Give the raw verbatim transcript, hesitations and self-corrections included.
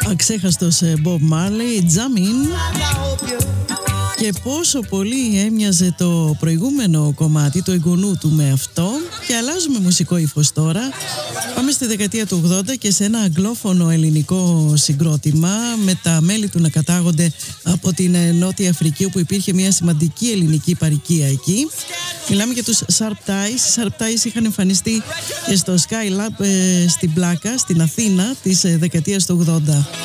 Αξέχαστος Bob Marley, Jamin. Και πόσο πολύ έμοιαζε το προηγούμενο κομμάτι, το εγγονού του, με αυτό. Και αλλάζουμε μουσικό ύφος τώρα. Πάμε στη δεκαετία του ογδόντα και σε ένα αγγλόφωνο ελληνικό συγκρότημα, με τα μέλη του να κατάγονται από την Νότια Αφρική, όπου υπήρχε μια σημαντική ελληνική παροικία εκεί. Μιλάμε για τους Sharp Ties. Οι Sharp Ties είχαν εμφανιστεί και στο Skylab ε, στην Πλάκα, στην Αθήνα, της δεκαετίας του ογδόντα.